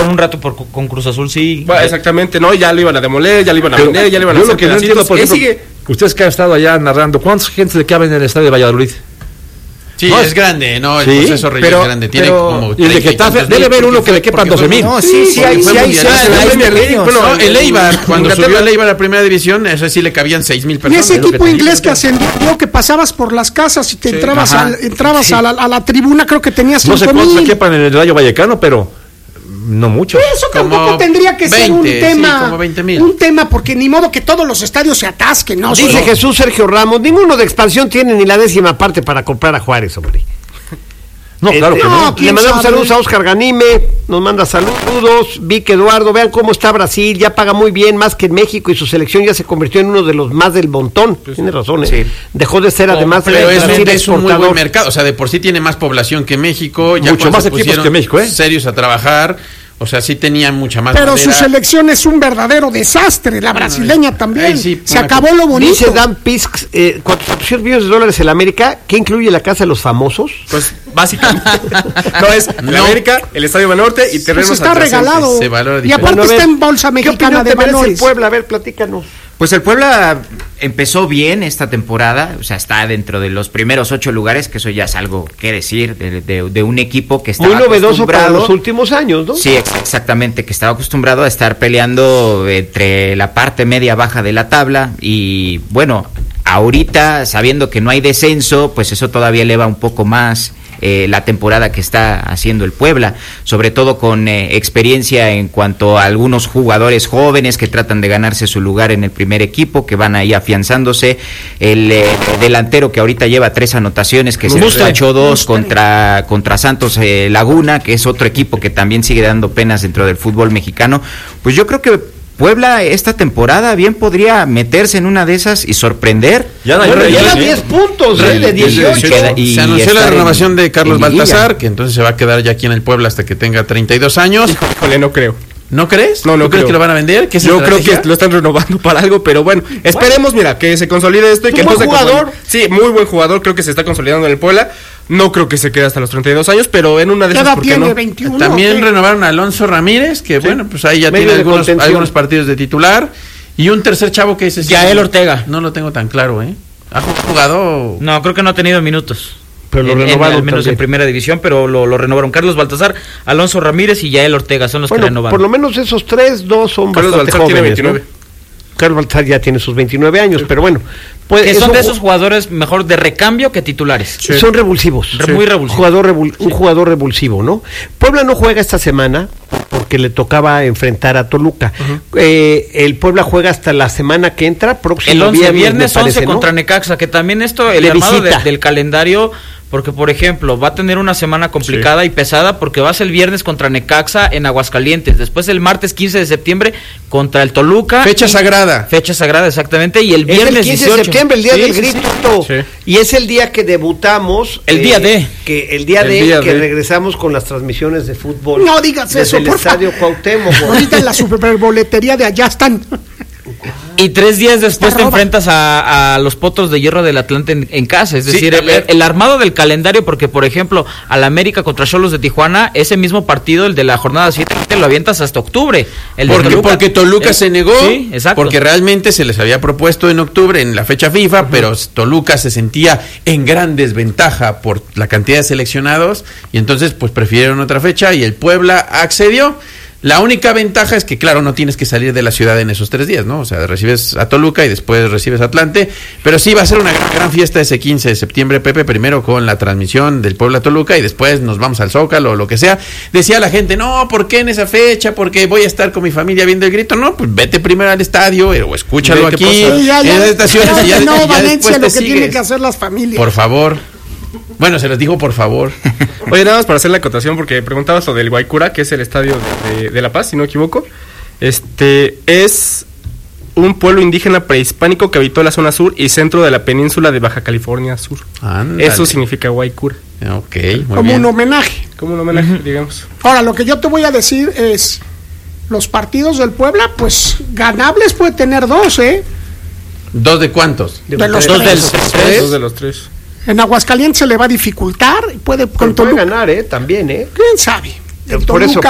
pelearon un rato con Cruz Azul, sí. Bueno, exactamente, no, ya lo iban a demoler, ya lo iban a vender, ya lo iban a hacer. Yo lo que no entiendo, por ejemplo, ustedes que han estado allá narrando, ¿cuánta gente le cabe en el estadio de Valladolid? Sí, no, es grande, ¿no? El proceso Reyes es grande. Tiene como 30 y de Getafe debe haber uno que le quepan 12,000. No, sí hay. Bueno, el Eibar, cuando subió el Eibar a la primera división, eso sí le cabían 6,000 personas. Y ese equipo inglés que ascendió, que pasabas por las casas y te entrabas a la tribuna, creo que tenías 5,000. No sé cuántos le quepan en el Rayo Vallecano, pero no mucho. Eso tampoco tendría que ser un tema. Sí, como 20,000. Un tema, porque ni modo que todos los estadios se atasquen, ¿no? Dice Jesús Sergio Ramos, ninguno de expansión tiene ni la 10ª parte para comprar a Juárez, hombre. No, claro que no. Le mandamos saludos a Oscar Ganime, nos manda saludos. Vic Eduardo, vean cómo está Brasil, ya paga muy bien, más que en México, y su selección ya se convirtió en uno de los más del montón. Tiene razón, sí. Dejó de ser además pero es un muy buen mercado, o sea, de por sí tiene más población que México, ya mucho más equipos que México, serios a trabajar. O sea, sí tenía mucha más pero madera. Su selección es un verdadero desastre, la brasileña también. Sí, se acabó lo bonito. Dice Dan Pisks, 400 millones de dólares en la América, ¿qué incluye la Casa de los Famosos? Pues básicamente no es la América, el Estadio Banorte y terrenos pues está regalado. Se valora y aparte está en bolsa mexicana de valores. El Puebla? A ver, platícanos. Pues el Puebla empezó bien esta temporada, o sea, está dentro de los primeros 8 lugares, que eso ya es algo que decir de un equipo que está muy novedoso para los últimos años, ¿no? Sí, exactamente, que estaba acostumbrado a estar peleando entre la parte media-baja de la tabla y, bueno, ahorita, sabiendo que no hay descenso, pues eso todavía eleva un poco más la temporada que está haciendo el Puebla, sobre todo con experiencia en cuanto a algunos jugadores jóvenes que tratan de ganarse su lugar en el primer equipo, que van ahí afianzándose, el delantero que ahorita lleva 3 anotaciones, que se despachó 2 contra Santos Laguna, que es otro equipo que también sigue dando penas dentro del fútbol mexicano. Pues yo creo que Puebla esta temporada bien podría meterse en una de esas y sorprender. Ya lleva 10 puntos de 18. Se anunció la renovación de Carlos Baltazar, que entonces se va a quedar ya aquí en el Puebla hasta que tenga 32 años. Híjole, no creo. ¿No crees? No ¿Tú creo. crees que lo van a vender? Yo creo que lo están renovando para algo, pero bueno, esperemos, mira, que se consolide esto y que entonces... jugador. Sí, muy buen jugador, creo que se está consolidando en el Puebla. No creo que se quede hasta los 32 años, pero en una de esas, ¿por qué no? 21, también renovaron a Alonso Ramírez, que bueno, pues ahí ya tiene algunos partidos de titular. Y un tercer chavo que es Yael Ortega. No lo tengo tan claro, ¿eh? ¿Ha jugado? No, creo que no ha tenido minutos. Pero lo renovaron al menos en primera división, pero lo renovaron. Carlos Baltazar, Alonso Ramírez y Yael Ortega son los que renovaron. Por lo menos esos 2 son Carlos bastante Baltazar jóvenes, tiene 29. ¿no? Carlos Baltazar ya tiene sus 29 años, pero bueno. Pues que son de esos jugadores mejor de recambio que titulares. Sí. Son revulsivos. Sí. Muy revulsivos. Un jugador revulsivo, ¿no? Puebla no juega esta semana porque le tocaba enfrentar a Toluca. El Puebla juega hasta la semana que entra, próximo el viernes parece, 11 contra Necaxa, que también esto, el armado del calendario... Porque, por ejemplo, va a tener una semana complicada y pesada porque va a ser el viernes contra Necaxa en Aguascalientes. Después el martes 15 de septiembre contra el Toluca. Fecha sagrada. Fecha sagrada, exactamente. Y el viernes es el 15 de septiembre, el día del grito. Sí. Y es el día que debutamos. El día de. El día de regresamos con las transmisiones de fútbol. No digas eso, por favor. El Estadio Cuauhtémoc. Ahorita en la superboletería de allá están... Y 3 días después te enfrentas a los Potros de Hierro del Atlante en casa, es decir, el armado del calendario, porque por ejemplo, al América contra Xolos de Tijuana, ese mismo partido, el de la jornada 7, te lo avientas hasta octubre. Porque Toluca se negó, sí, exacto. Porque realmente se les había propuesto en octubre, en la fecha FIFA, pero Toluca se sentía en gran desventaja por la cantidad de seleccionados, y entonces pues prefirieron otra fecha, y el Puebla accedió. La única ventaja es que, claro, no tienes que salir de la ciudad en esos 3 días, ¿no? O sea, recibes a Toluca y después recibes a Atlante, pero sí va a ser una gran fiesta ese 15 de septiembre, Pepe, primero con la transmisión del Puebla Toluca y después nos vamos al Zócalo o lo que sea. Decía la gente, no, ¿por qué en esa fecha? Porque voy a estar con mi familia viendo el grito. No, pues vete primero al estadio o escúchalo aquí en las estaciones y ya después te sigues. Tienen que hacer las familias. Por favor. Bueno, se los digo por favor. Oye, nada más para hacer la acotación, porque preguntabas lo del Guaycura, que es el estadio de La Paz, si no me equivoco. Es un pueblo indígena prehispánico que habitó la zona sur y centro de la península de Baja California Sur. Ándale. Eso significa Guaycura. Ok, muy como bien. un homenaje. Como un homenaje, digamos. Ahora, lo que yo te voy a decir es, los partidos del Puebla, pues, ganables puede tener 2, ¿eh? ¿2 de cuántos? De los 2 3. de los 3. En Aguascalientes se le va a dificultar, puede puede ganar, también, ¿Quién sabe? Por eso,